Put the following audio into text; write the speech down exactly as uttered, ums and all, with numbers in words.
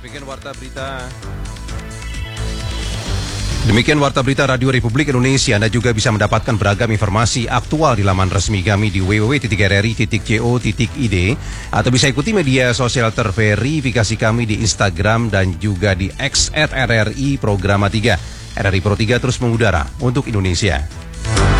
Demikian warta berita. Demikian warta berita Radio Republik Indonesia. Anda juga bisa mendapatkan beragam informasi aktual di laman resmi kami di w w w titik r r i titik co titik i d atau bisa ikuti media sosial terverifikasi kami di Instagram dan juga di X at R R I Programa tiga. R R I Pro tiga terus mengudara untuk Indonesia.